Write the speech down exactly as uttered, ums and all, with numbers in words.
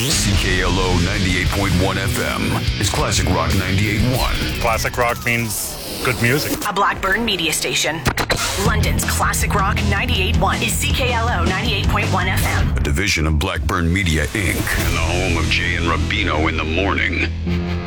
C K L O ninety-eight point one F M is Classic Rock ninety-eight point one. Classic rock means good music. A Blackburn media station. London's Classic Rock ninety-eight point one is C K L O ninety-eight point one F M. A division of Blackburn Media, Incorporated. And the home of Jay and Rubino in the morning.